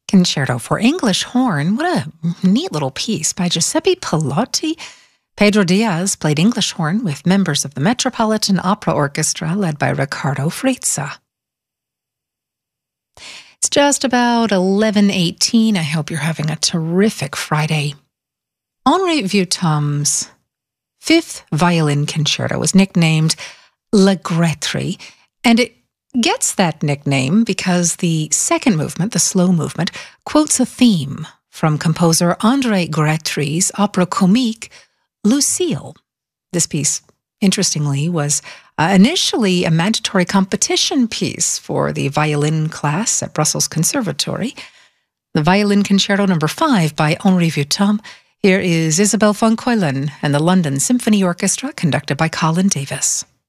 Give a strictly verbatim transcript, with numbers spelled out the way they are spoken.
Concerto for English Horn. What a neat little piece by Giuseppe Pilotti. Pedro Diaz played English horn with members of the Metropolitan Opera Orchestra led by Riccardo Frizza. It's just about eleven eighteen. I hope you're having a terrific Friday. Henri Vieuxtemps' Fifth Violin Concerto was nicknamed L'Grétry, and it gets that nickname because the second movement, the slow movement, quotes a theme from composer André Grétry's opera comique, Lucille. This piece, interestingly, was uh, initially a mandatory competition piece for the violin class at Brussels Conservatory. The Violin Concerto number five by Henri Vieuxtemps. Here is Isabelle von Keulen and the London Symphony Orchestra, conducted by Colin Davis.